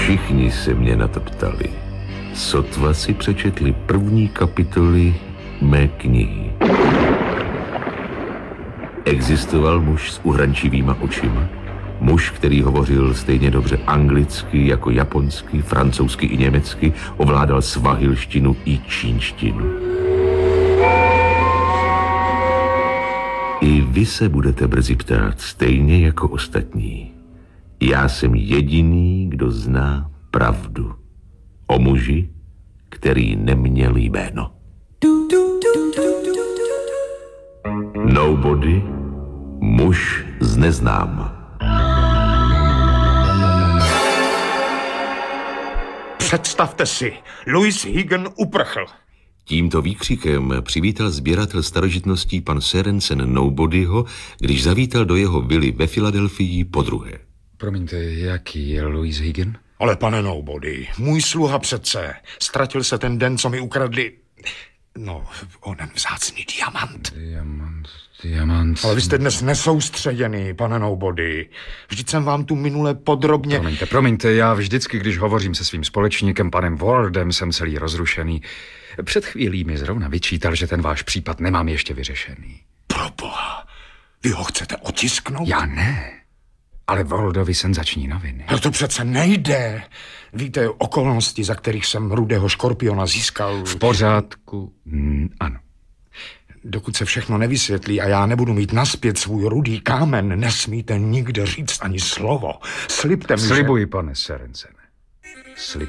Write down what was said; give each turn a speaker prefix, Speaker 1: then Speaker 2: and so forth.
Speaker 1: Všichni se mě na to ptali. Sotva si přečetli první kapitoly mé knihy. Existoval muž s uhrančivýma očima. Muž, který hovořil stejně dobře anglicky jako japonsky, francouzsky i německy, ovládal svahilštinu i čínštinu. I vy se budete brzy ptát, stejně jako ostatní. Já jsem jediný, kdo zná pravdu o muži, který neměl jméno. Nobody, muž z neznáma.
Speaker 2: Představte si, Louis Higgin uprchl.
Speaker 1: Tímto výkřikem přivítal sběratel starožitností pan Sørensen Nobodyho, když zavítal do jeho vily ve Filadelfii podruhé.
Speaker 3: Promiňte, jaký je Louis Higgin?
Speaker 2: Ale pane Nobody, můj sluha přece. Ztratil se ten den, co mi ukradli... No, onen vzácný diamant.
Speaker 3: Diamant...
Speaker 2: Ale vy jste dnes nesoustředěný, pane Nobody. Vždyť jsem vám tu minule podrobně...
Speaker 3: Promiňte, já vždycky, když hovořím se svým společníkem, panem Wardem, jsem celý rozrušený. Před chvílí mi zrovna vyčítal, že ten váš případ nemám ještě vyřešený.
Speaker 2: Proboha, vy ho chcete otisknout?
Speaker 3: Já ne, ale Wardovi senzační noviny.
Speaker 2: No to přece nejde. Víte, okolnosti, za kterých jsem rudého škorpiona získal...
Speaker 3: V pořádku, ano.
Speaker 2: Dokud se všechno nevysvětlí a já nebudu mít naspět svůj rudý kámen, nesmíte nikde říct ani slovo. Slibte mi,
Speaker 3: Slibuji, pane Sörensene. Slibuji.